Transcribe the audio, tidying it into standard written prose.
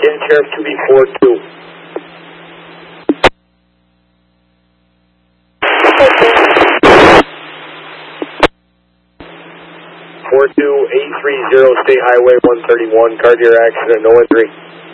Canton Sheriff 2B42. State Highway 131, car deer accident, no injury.